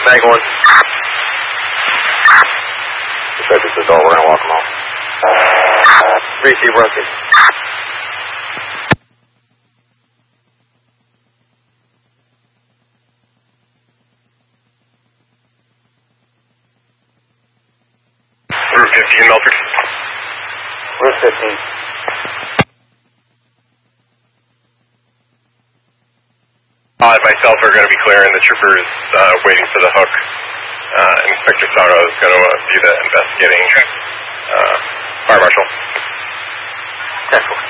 Mag 1. This is the door, we're gonna walk them home. Receive rotate. Route 15, Melford. Route 15. I myself are going to be clearing the troopers waiting for the hook. Inspector Sato is going to be the investigating fire marshal. 10-4.